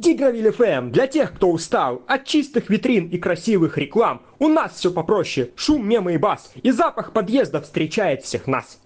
Тигровиль ФМ для тех, кто устал от чистых витрин и красивых реклам. У нас все попроще, шум, мемы и бас, и запах подъезда встречает всех нас.